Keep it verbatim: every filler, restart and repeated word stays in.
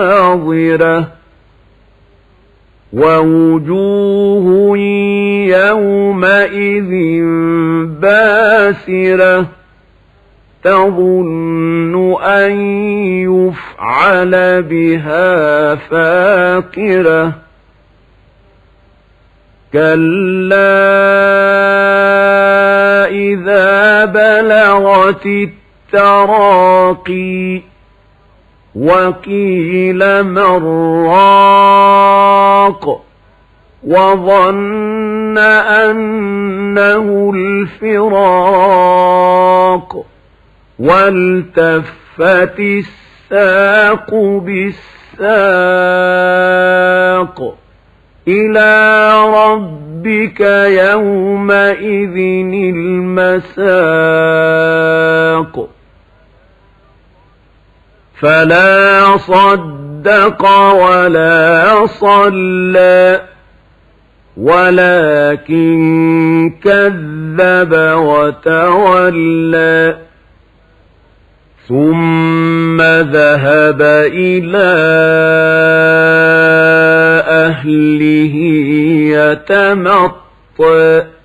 ناظرة ووجوه يومئذ باسرة تظن أن يفعل بها فاقرة كلا إذا بلغت التراقي وقيل من راق وظن أنه الفراق والتفت الساق بالساق إلى ربك يومئذ المساق فلا صدق ولا صلى ولكن كذب وتولى ثم ذهب إلى أهله يتمطى